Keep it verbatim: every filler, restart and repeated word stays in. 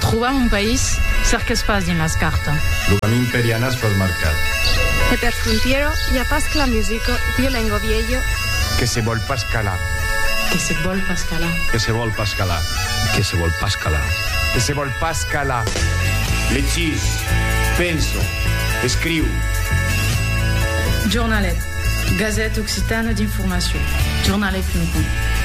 Trobar un país cer que es pas dins les cartes. El camí imperial es pas marcat. E per frontiero hi ha pas que la música dio lengo viejo. Que se vol pas calar. Que se vol pas calar. Que se vol pas calar. Que se vol pas calar. Que se vol pas calar. L'hechiç. Penso. Escriu. Jornalet. Gazette occitane d'informació. jornalet punt com.